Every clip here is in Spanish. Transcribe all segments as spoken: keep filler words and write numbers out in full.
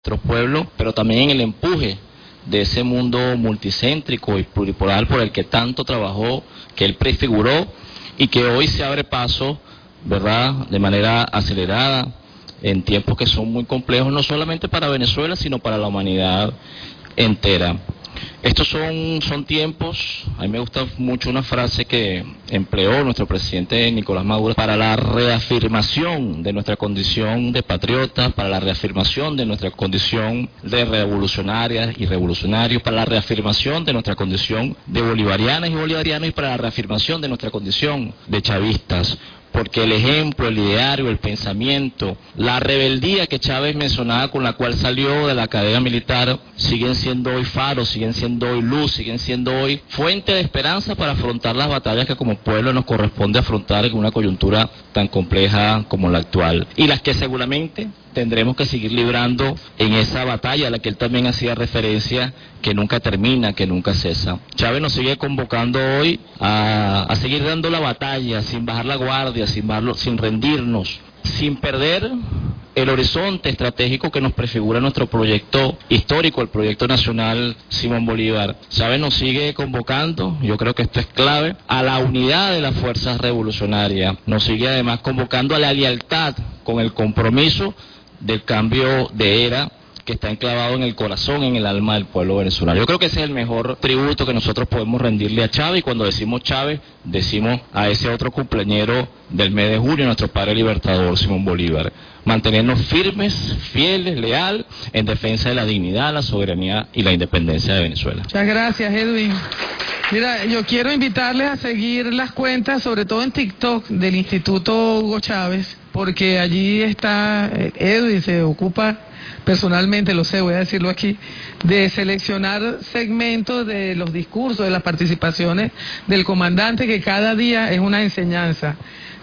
nuestro pueblo, pero también en el empuje de ese mundo multicéntrico y pluripolar por el que tanto trabajó, que él prefiguró y que hoy se abre paso, ¿verdad?, de manera acelerada en tiempos que son muy complejos, no solamente para Venezuela, sino para la humanidad entera. Estos son, son tiempos, a mí me gusta mucho una frase que empleó nuestro presidente Nicolás Maduro, para la reafirmación de nuestra condición de patriotas, para la reafirmación de nuestra condición de revolucionarias y revolucionarios, para la reafirmación de nuestra condición de bolivarianas y bolivarianos y para la reafirmación de nuestra condición de chavistas. Porque el ejemplo, el ideario, el pensamiento, la rebeldía que Chávez mencionaba con la cual salió de la cadena militar, siguen siendo hoy faros, siguen siendo hoy luz, siguen siendo hoy fuente de esperanza para afrontar las batallas que como pueblo nos corresponde afrontar en una coyuntura tan compleja como la actual. Y las que seguramente tendremos que seguir librando en esa batalla a la que él también hacía referencia, que nunca termina, que nunca cesa. Chávez nos sigue convocando hoy a, a seguir dando la batalla, sin bajar la guardia, sin, bajarlo, sin rendirnos, sin perder el horizonte estratégico que nos prefigura nuestro proyecto histórico, el proyecto nacional Simón Bolívar. Chávez nos sigue convocando, yo creo que esto es clave, a la unidad de las fuerzas revolucionarias. Nos sigue además convocando a la lealtad con el compromiso del cambio de era que está enclavado en el corazón, en el alma del pueblo venezolano. Yo creo que ese es el mejor tributo que nosotros podemos rendirle a Chávez, y cuando decimos Chávez, decimos a ese otro cumpleañero del mes de junio, nuestro padre libertador Simón Bolívar. Mantenernos firmes, fieles, leal, en defensa de la dignidad, la soberanía y la independencia de Venezuela. Muchas gracias, Edwin. Mira, yo quiero invitarles a seguir las cuentas, sobre todo en TikTok, del Instituto Hugo Chávez, porque allí está Edwin, se ocupa personalmente, lo sé, voy a decirlo aquí, de seleccionar segmentos de los discursos, de las participaciones del comandante, que cada día es una enseñanza.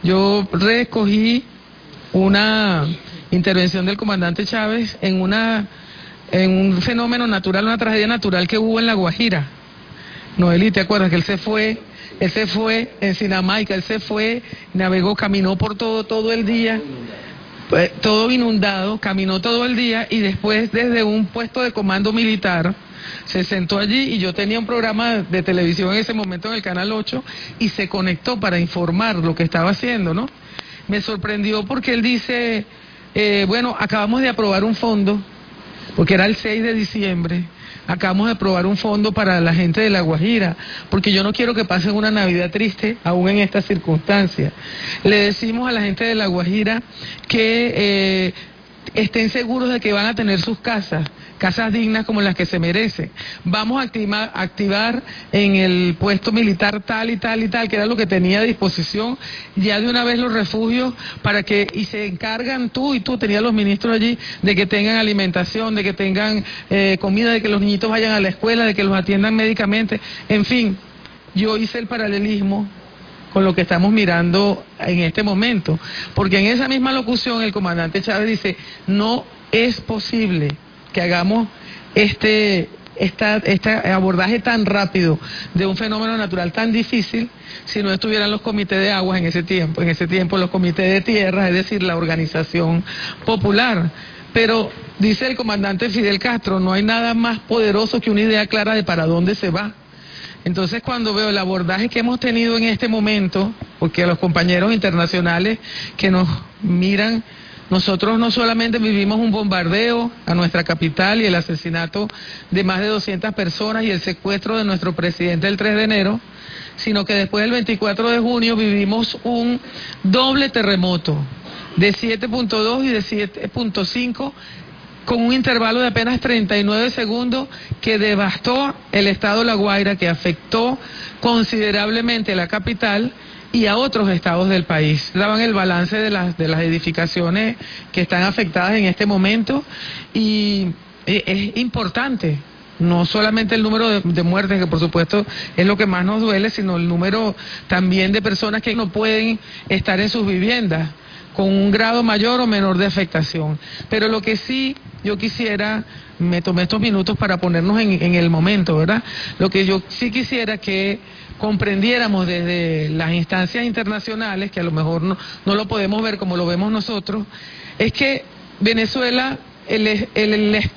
Yo recogí una intervención del comandante Chávez en una en un fenómeno natural, una tragedia natural que hubo en La Guajira. Noelí, ¿te acuerdas que él se fue? Él se fue en Sinamaica, él se fue, navegó, caminó por todo, todo el día, pues, todo inundado, caminó todo el día y después desde un puesto de comando militar se sentó allí, y yo tenía un programa de televisión en ese momento en el Canal ocho y se conectó para informar lo que estaba haciendo, ¿no? Me sorprendió porque él dice, eh, bueno, acabamos de aprobar un fondo, porque era el seis de diciembre, acabamos de aprobar un fondo para la gente de La Guajira, porque yo no quiero que pasen una Navidad triste, aún en estas circunstancias. Le decimos a la gente de La Guajira que eh, estén seguros de que van a tener sus casas, casas dignas como las que se merecen. Vamos a activar, activar en el puesto militar tal y tal y tal, que era lo que tenía a disposición, ya de una vez los refugios, para que, y se encargan tú y tú, tenías los ministros allí, de que tengan alimentación, de que tengan eh, comida, de que los niñitos vayan a la escuela, de que los atiendan médicamente, en fin. Yo hice el paralelismo con lo que estamos mirando en este momento, porque en esa misma locución el comandante Chávez dice, no es posible que hagamos este, esta, este abordaje tan rápido de un fenómeno natural tan difícil si no estuvieran los comités de aguas en ese tiempo, en ese tiempo los comités de tierras, es decir, la organización popular. Pero dice el comandante Fidel Castro, no hay nada más poderoso que una idea clara de para dónde se va. Entonces, cuando veo el abordaje que hemos tenido en este momento, porque a los compañeros internacionales que nos miran, nosotros no solamente vivimos un bombardeo a nuestra capital y el asesinato de más de doscientas personas y el secuestro de nuestro presidente el tres de enero, sino que después del veinticuatro de junio vivimos un doble terremoto de siete punto dos y de siete punto cinco, con un intervalo de apenas treinta y nueve segundos, que devastó el estado de La Guaira, que afectó considerablemente la capital y a otros estados del país. Daban el balance de las, de las edificaciones que están afectadas en este momento, y es importante, no solamente el número de, de muertes, que por supuesto es lo que más nos duele, sino el número también de personas que no pueden estar en sus viviendas, con un grado mayor o menor de afectación. Pero lo que sí yo quisiera, me tomé estos minutos para ponernos en, en el momento, ¿verdad? Lo que yo sí quisiera que comprendiéramos desde las instancias internacionales, que a lo mejor no, no lo podemos ver como lo vemos nosotros, es que Venezuela, el, el, el